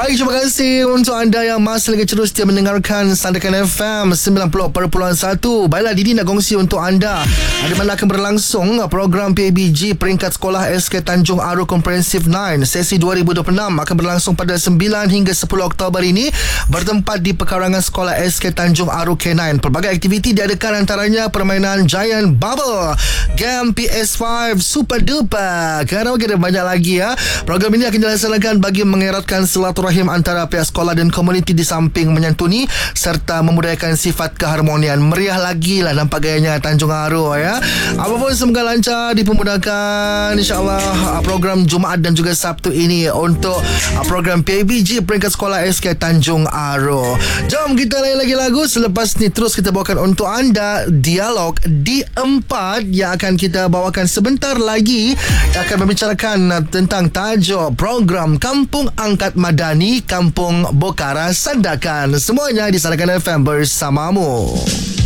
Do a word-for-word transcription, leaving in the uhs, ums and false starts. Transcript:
Baik, terima kasih untuk anda yang masih lagi terus setia mendengarkan Sandakan F M sembilan puluh perpuluhan satu. Baiklah, Didi nak kongsi untuk anda di mana akan berlangsung program P A B G peringkat sekolah S K Tanjung Aru Comprehensive sembilan sesi dua ribu dua puluh enam akan berlangsung pada sembilan hingga sepuluh Oktober ini bertempat di pekarangan sekolah S K Tanjung Aru K sembilan. Pelbagai aktiviti diadakan, antaranya permainan Giant Bubble, game P S lima Super Duper, karaoke dan banyak lagi ya. Program ini akan dilaksanakan bagi mengeratkan silaturahim antara pihak sekolah dan komuniti di samping menyantuni serta memudayakan sifat keharmonian. Meriah lagi lah nampak gayanya Tanjung Aru ya. Apapun semoga lancar dipermudahkan insyaAllah program Jumaat dan juga Sabtu ini untuk program P A B G peringkat sekolah S K Tanjung Aru. Jom kita layan lagi lagu. Selepas ni terus kita bawakan untuk anda Dialog di empat yang akan kita bawakan sebentar lagi, yang akan membicarakan tentang tajuk program Kampung Angkat Madani Kampung Bokara Sandakan. Semuanya di Sandakan F M bersamamu.